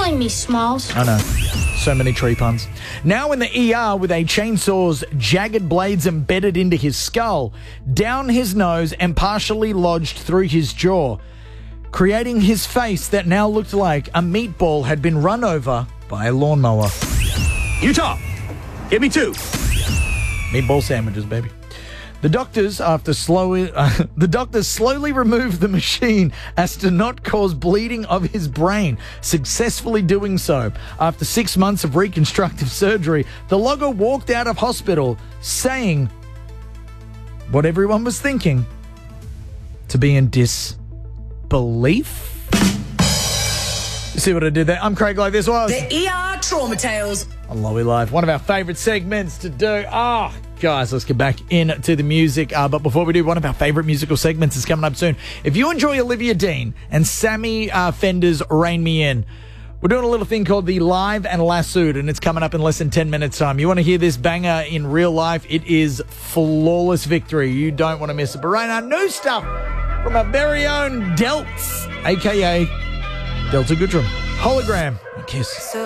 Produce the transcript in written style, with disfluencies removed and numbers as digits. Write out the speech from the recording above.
killing me, Smalls. I know. So many tree puns. Now in the ER with a chainsaw's jagged blades embedded into his skull, down his nose and partially lodged through his jaw, creating his face that now looked like a meatball had been run over by a lawnmower. Utah, give me 2. Meatball sandwiches, baby. The doctors slowly removed the machine as to not cause bleeding of his brain, successfully doing so. After 6 months of reconstructive surgery, the logger walked out of hospital saying what everyone was thinking, to be in disbelief. See what I did there? I'm Craig Lowe. This was The ER Trauma Tales on Lowy Live. One of our favourite segments to do. Guys, let's get back into the music. But before we do, one of our favourite musical segments is coming up soon. If you enjoy Olivia Dean and Sammy Fender's Rein Me In, we're doing a little thing called the Live and Lassoed, and it's coming up in less than 10 minutes' time. You want to hear this banger in real life? It is Flawless Victory. You don't want to miss it. But right now, new stuff from our very own Delts, a.k.a. Delta Goodrum. Hologram. A kiss.